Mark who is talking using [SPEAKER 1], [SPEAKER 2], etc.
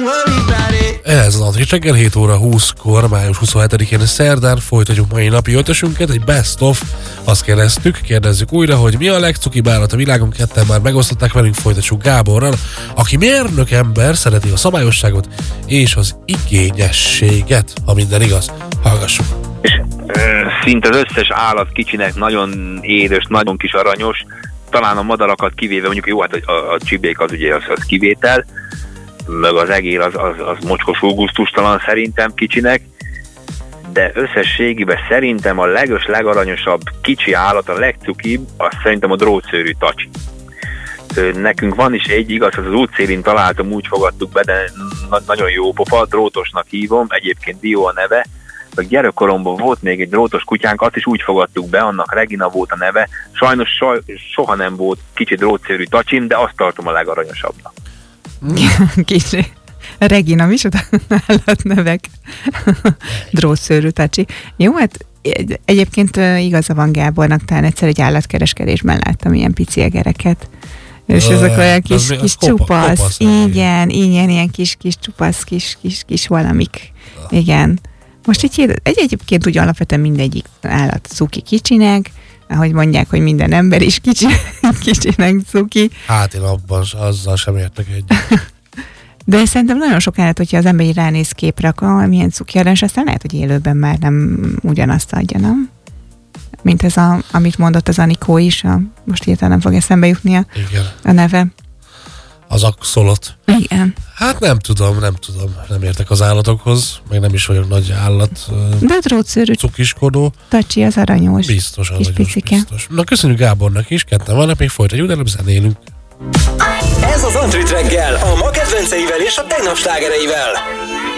[SPEAKER 1] Ez az Andris reggel 7 óra 20-kor, május 27-én szerdán folytatjuk mai napi ötösünket, egy best of. Azt kérdezzük újra, hogy mi a legcukibb állat a világon, ketten már megosztották velünk, folytassuk Gáborral, aki mérnök ember, szereti a szabályosságot és az igényességet, ha minden igaz. Hallgassuk.
[SPEAKER 2] És szinte az összes állat kicsinek nagyon édes, nagyon kis aranyos, talán a madarakat kivéve, mondjuk jó, hát a csibék az ugye az kivétel, meg az egér az mocskos gusztustalan szerintem kicsinek, de összességében szerintem a legaranyosabb kicsi állat, a legcukibb, az szerintem a drótszőrű tacsi. Nekünk van is egy, igaz, az útszélén találtam, úgy fogadtuk be, de nagyon jó pofa, drótosnak hívom, egyébként Dió a neve. A gyerekkoromban volt még egy drótos kutyánk, azt is úgy fogadtuk be, annak Regina volt a neve. Sajnos soha nem volt kicsi drótszőrű tacsim, de azt tartom a legaranyosabbnak.
[SPEAKER 3] Kicsi. Regina, micsoda állatnevek. Drótszőrű tacsi. Jó, hát egyébként igaza van Gábornak, talán egyszer egy állatkereskedésben láttam ilyen pici egereket. És ezek olyan kis csupasz.
[SPEAKER 1] Kopasz,
[SPEAKER 3] igen, ilyen kis csupasz, kis valamik. Igen. Most így egyébként úgy alapvetően mindegyik állat cuki kicsinek, ahogy mondják, hogy minden ember is kicsinek cuki.
[SPEAKER 1] Hát én abban azzal sem értek egyet.
[SPEAKER 3] De szerintem nagyon sok állat, hogyha az ember így ránéz képre, akkor milyen cuki arra, és aztán lehet, hogy élőben már nem ugyanazt adja, nem? Mint ez amit mondott az Anikó is, most hirtelen nem fog eszembe jutni a neve.
[SPEAKER 1] Az axolot.
[SPEAKER 3] Igen.
[SPEAKER 1] Hát nem tudom, nem értek az állatokhoz, meg nem is vagyok nagy állat
[SPEAKER 3] de a drótszőrű
[SPEAKER 1] cukiskodó.
[SPEAKER 3] Tacsi az aranyos.
[SPEAKER 1] Biztos,
[SPEAKER 3] kis picike.
[SPEAKER 1] biztos. Na köszönjük Gábornak is, ketten vannak, még folytatjuk, de előbb zenélünk.
[SPEAKER 4] Ez az Andris reggel, a ma kedvenceivel és a tegnap slágereivel.